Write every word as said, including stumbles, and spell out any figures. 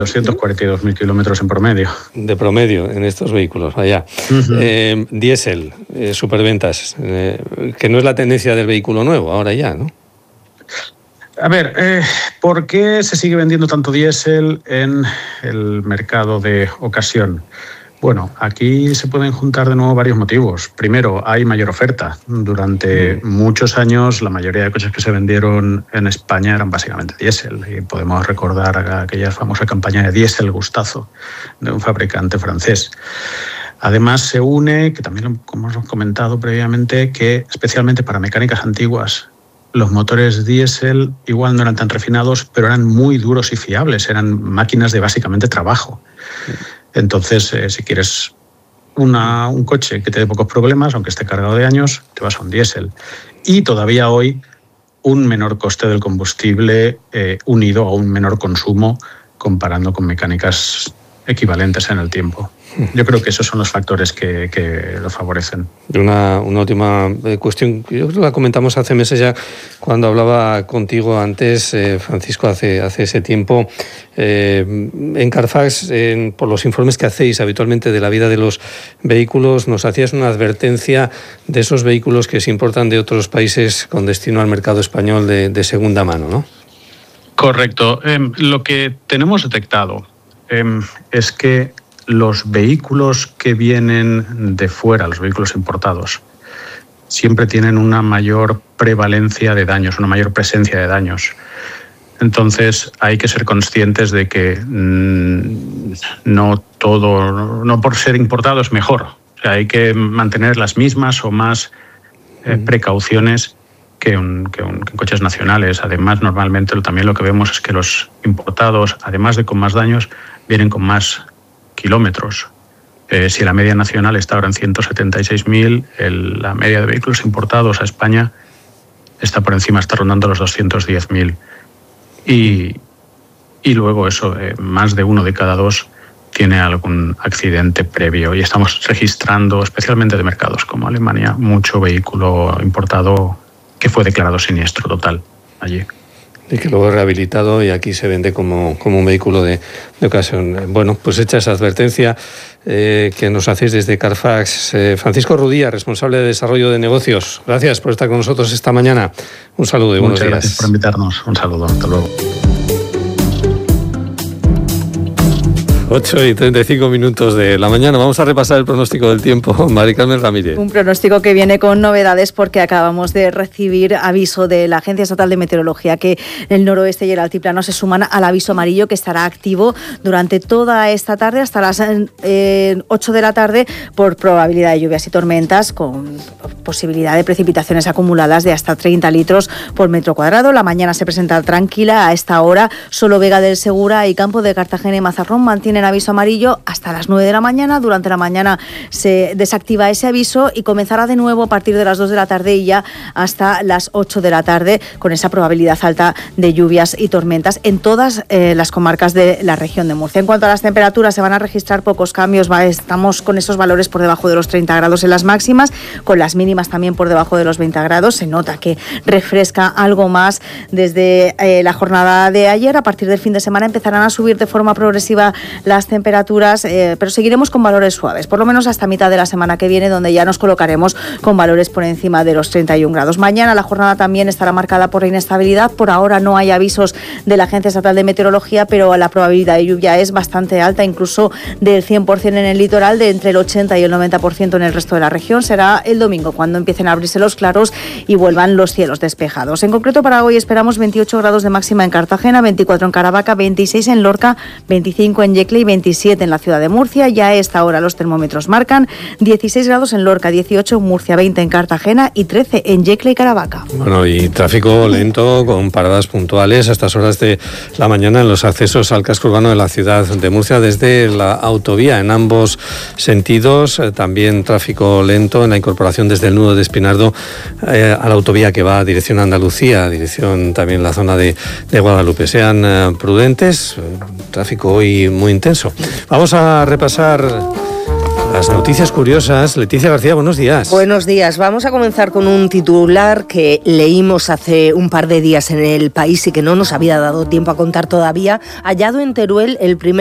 doscientos cuarenta y dos mil kilómetros en promedio. De promedio en estos vehículos, vaya. Uh-huh. Eh, diésel, eh, superventas, eh, que no es la tendencia del vehículo nuevo ahora ya, ¿no? A ver, eh, ¿por qué se sigue vendiendo tanto diésel en el mercado de ocasión? Bueno, aquí se pueden juntar de nuevo varios motivos. Primero, hay mayor oferta. Durante mm. muchos años, la mayoría de coches que se vendieron en España eran básicamente diésel. Y podemos recordar aquella famosa campaña de diésel gustazo de un fabricante francés. Además, se une, que también como hemos comentado previamente, que especialmente para mecánicas antiguas, los motores diésel igual no eran tan refinados, pero eran muy duros y fiables. Eran máquinas de básicamente trabajo. Mm. Entonces, eh, si quieres una, un coche que te dé pocos problemas, aunque esté cargado de años, te vas a un diésel. Y todavía hoy, un menor coste del combustible eh, unido a un menor consumo comparando con mecánicas equivalentes en el tiempo. Yo creo que esos son los factores que, que lo favorecen. Una, una última cuestión, yo creo que la comentamos hace meses ya, cuando hablaba contigo antes, eh, Francisco, hace, hace ese tiempo. Eh, en Carfax, eh, por los informes que hacéis habitualmente de la vida de los vehículos, nos hacías una advertencia de esos vehículos que se importan de otros países con destino al mercado español de, de segunda mano, ¿no? Correcto. Eh, lo que tenemos detectado eh, es que los vehículos que vienen de fuera, los vehículos importados, siempre tienen una mayor prevalencia de daños, una mayor presencia de daños. Entonces hay que ser conscientes de que mmm, no todo, no por ser importado es mejor. O sea, hay que mantener las mismas o más eh, precauciones que, un, que, un, que en coches nacionales. Además, normalmente también lo que vemos es que los importados, además de con más daños, vienen con más kilómetros. Eh, si la media nacional está ahora en ciento setenta y seis mil, la media de vehículos importados a España está por encima, está rondando los doscientos diez mil. Y, y luego eso, eh, más de uno de cada dos tiene algún accidente previo. Y estamos registrando, especialmente de mercados como Alemania, mucho vehículo importado que fue declarado siniestro total allí. Y que luego es rehabilitado y aquí se vende como, como un vehículo de, de ocasión. Bueno, pues hecha esa advertencia eh, que nos hacéis desde Carfax. Eh, Francisco Rudilla, responsable de desarrollo de negocios. Gracias por estar con nosotros esta mañana. Un saludo y buenos días. Muchas gracias por invitarnos. Un saludo. Hasta luego. ocho y treinta y cinco minutos de la mañana. Vamos a repasar el pronóstico del tiempo. Mari Carmen Ramírez. Un pronóstico que viene con novedades porque acabamos de recibir aviso de la Agencia Estatal de Meteorología que el noroeste y el altiplano se suman al aviso amarillo que estará activo durante toda esta tarde hasta las eh, ocho de la tarde por probabilidad de lluvias y tormentas con posibilidad de precipitaciones acumuladas de hasta treinta litros por metro cuadrado. La mañana se presenta tranquila. A esta hora solo Vega del Segura y Campo de Cartagena y Mazarrón mantienen aviso amarillo hasta las nueve de la mañana. Durante la mañana se desactiva ese aviso y comenzará de nuevo a partir de las dos de la tarde y ya hasta las ocho de la tarde con esa probabilidad alta de lluvias y tormentas en todas eh, las comarcas de la región de Murcia. En cuanto a las temperaturas, se van a registrar pocos cambios. Va, estamos con esos valores por debajo de los treinta grados en las máximas, con las mínimas también por debajo de los veinte grados. Se nota que refresca algo más desde eh, la jornada de ayer. A partir del fin de semana empezarán a subir de forma progresiva las temperaturas, eh, pero seguiremos con valores suaves, por lo menos hasta mitad de la semana que viene, donde ya nos colocaremos con valores por encima de los treinta y un grados. Mañana la jornada también estará marcada por la inestabilidad. Por ahora no hay avisos de la Agencia Estatal de Meteorología, pero la probabilidad de lluvia es bastante alta, incluso del cien por ciento en el litoral, de entre el ochenta y el noventa por ciento en el resto de la región. Será el domingo cuando empiecen a abrirse los claros y vuelvan los cielos despejados. En concreto, para hoy esperamos veintiocho grados de máxima en Cartagena, veinticuatro en Caravaca, veintiséis en Lorca, veinticinco en Yecla y veintisiete en la ciudad de Murcia. Ya a esta hora los termómetros marcan dieciséis grados en Lorca, dieciocho en Murcia, veinte en Cartagena y trece en Yecla y Caravaca. Bueno, y tráfico lento con paradas puntuales a estas horas de la mañana en los accesos al casco urbano de la ciudad de Murcia desde la autovía en ambos sentidos. También tráfico lento en la incorporación desde el nudo de Espinardo eh, a la autovía que va a dirección a Andalucía, dirección también la zona de, de Guadalupe. Sean eh, prudentes, tráfico hoy muy intenso. Vamos a repasar las las noticias curiosas. Leticia García, buenos días. Buenos días. Vamos a comenzar con un titular que leímos hace un par de días en El País y que no nos había dado tiempo a contar todavía. Hallado en Teruel el primer